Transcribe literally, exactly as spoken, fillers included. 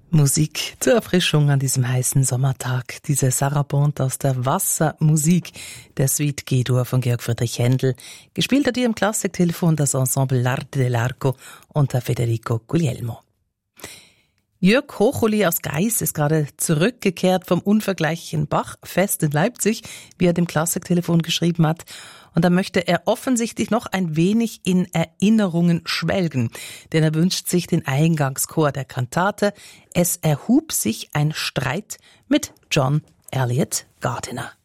Musik zur Erfrischung an diesem heißen Sommertag. Diese Sarabande aus der Wassermusik, der Suite G-Dur von Georg Friedrich Händel. Gespielt hat ihr im Klassiktelefon das Ensemble L'Arte dell'Arco unter Federico Guglielmo. Jörg Hochuli aus Geis ist gerade zurückgekehrt vom unvergleichlichen Bachfest in Leipzig, wie er dem Klassiktelefon geschrieben hat. Und da möchte er offensichtlich noch ein wenig in Erinnerungen schwelgen, denn er wünscht sich den Eingangschor der Kantate. Es erhub sich ein Streit mit John Eliot Gardiner.